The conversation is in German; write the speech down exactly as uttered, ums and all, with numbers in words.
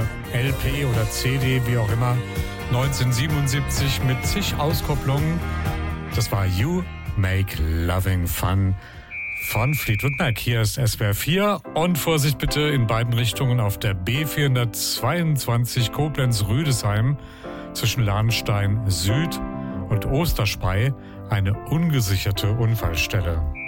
L P oder C D, wie auch immer, neunzehnhundertsiebenundsiebzig mit zig Auskopplungen. Das war You Make Loving Fun von Fleetwood Mac. Hier ist S W R vier und Vorsicht bitte in beiden Richtungen auf der B vierhundertzweiundzwanzig Koblenz-Rüdesheim zwischen Lahnstein Süd und Osterspey eine ungesicherte Unfallstelle.